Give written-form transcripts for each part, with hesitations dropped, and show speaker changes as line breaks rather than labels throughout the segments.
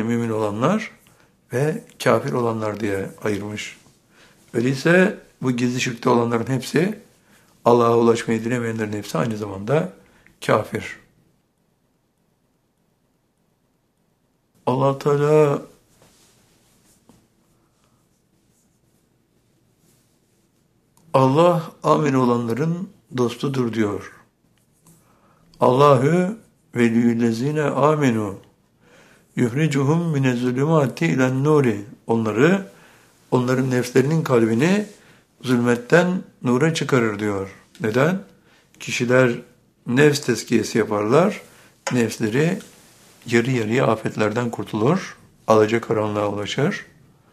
mümin olanlar ve kafir olanlar diye ayırmış. Öyleyse bu gizli şirkte olanların hepsi, Allah'a ulaşmayı dilemeyenlerin hepsi aynı zamanda kafir. Allah Teala Allah amin olanların dostudur diyor. Allahu veliyyüllezine amenu yuhricuhum minez-zulümati ilen-nuri. Onların nefslerinin kalbini zulmetten nura çıkarır diyor. Neden? Kişiler nefs tezkiyesi yaparlar. Nefsleri yarı yarıya afetlerden kurtulur. Alacakaranlığa ulaşır.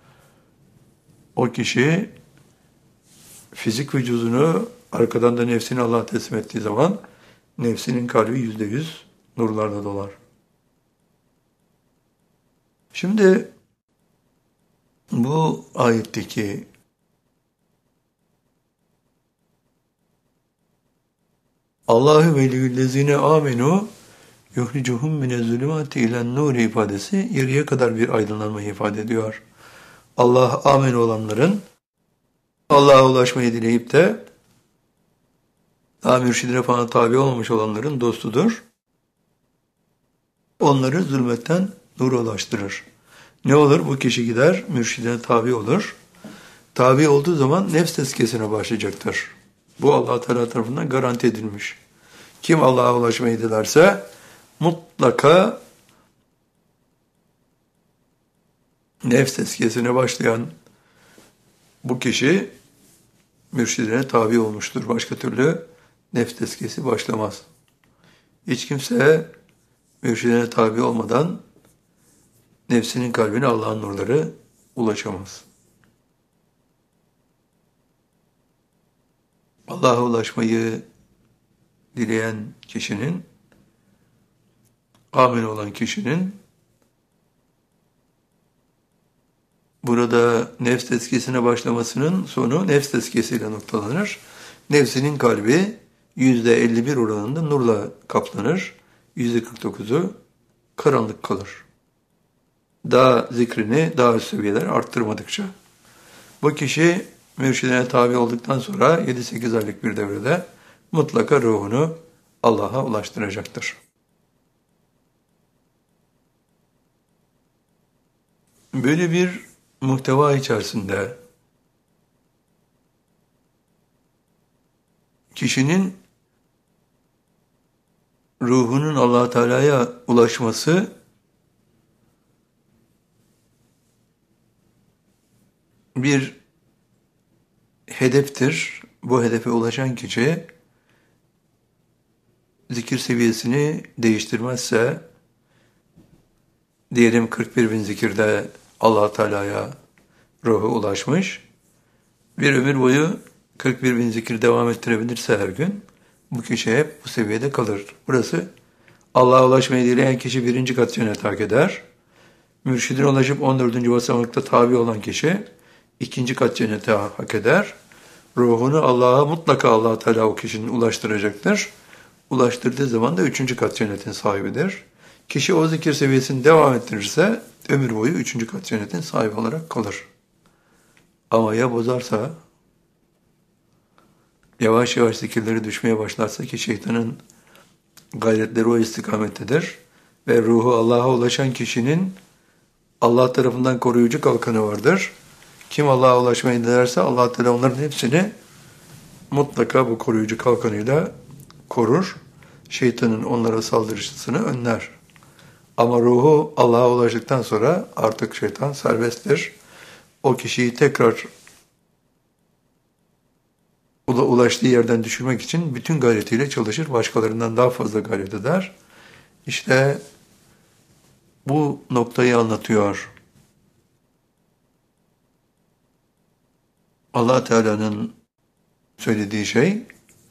O kişi fizik vücudunu arkadan da nefsini Allah'a teslim ettiği zaman nefsinin kalbi %100 nurlarla dolar. Şimdi bu ayetteki Allahu veliyyüllezine amenu yuhricuhum minez-zulümati ilen-nuri ifadesi yarıya kadar bir aydınlanmayı ifade ediyor. Allah amin olanların Allah'a ulaşmayı dileyip de daha mürşidine falan tabi olmamış olanların dostudur. Onları zulmetten nura ulaştırır. Ne olur? Bu kişi gider, mürşidine tabi olur. Tabi olduğu zaman nefs tezkiyesine başlayacaktır. Bu Allah Teala tarafından garanti edilmiş. Kim Allah'a ulaşmayı dilerse mutlaka nefs tezkiyesine başlayan bu kişi mürşidine tabi olmuştur. Başka türlü nefs tezkiyesi başlamaz. Hiç kimse mürşidine tabi olmadan nefsinin kalbine Allah'ın nurları ulaşamaz. Allah'a ulaşmayı dileyen kişinin, amin olan kişinin burada nefs tezkiyesine başlamasının sonu nefs tezkiyesiyle noktalanır. Nefsinin kalbi %51 oranında nurla kaplanır. %49'u karanlık kalır. Daha zikrini daha üst seviyeler arttırmadıkça. Bu kişi mürşidine tabi olduktan sonra 7-8 aylık bir devrede mutlaka ruhunu Allah'a ulaştıracaktır. Böyle bir muhteva içerisinde kişinin ruhunun Allah Teala'ya ulaşması bir hedeftir. Bu hedefe ulaşan kişi zikir seviyesini değiştirmezse, diyelim 41 bin zikirde Allah Teala'ya ruhu ulaşmış, bir ömür boyu 41 bin zikir devam ettirebilirse her gün, bu kişi hep bu seviyede kalır. Burası Allah'a ulaşmayı dileyen kişi 1. kat cennet hak eder. Mürşidine ulaşıp 14. basamakta tabi olan kişi 2. kat cenneti hak eder. Ruhunu Allah'a mutlaka Allah Teala o kişinin ulaştıracaktır. Ulaştırdığı zaman da 3. kat cennetin sahibidir. Kişi o zikir seviyesini devam ettirirse ömür boyu 3. kat cennetin sahibi olarak kalır. Ama ya bozarsa, yavaş yavaş zikirleri düşmeye başlarsa ki şeytanın gayretleri o istikamettedir ve ruhu Allah'a ulaşan kişinin Allah tarafından koruyucu kalkanı vardır. Kim Allah'a ulaşmayı dilerse Allah Teala onların hepsini mutlaka bu koruyucu kalkanıyla korur. Şeytanın onlara saldırısını önler. Ama ruhu Allah'a ulaştıktan sonra artık şeytan serbesttir. O kişiyi tekrar ulaştığı yerden düşürmek için bütün gayretiyle çalışır. Başkalarından daha fazla gayret eder. İşte bu noktayı anlatıyor. Allah Teala'nın söylediği şey,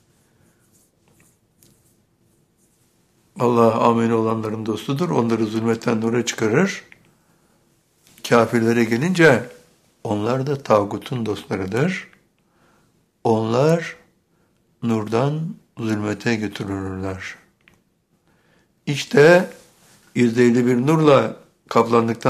Allah amin olanların dostudur. Onları zulmetten nura çıkarır. Kafirlere gelince onlar da tağutun dostlarıdır. Onlar nurdan zulmete götürürler. İşte %51 nurla kaplandıktan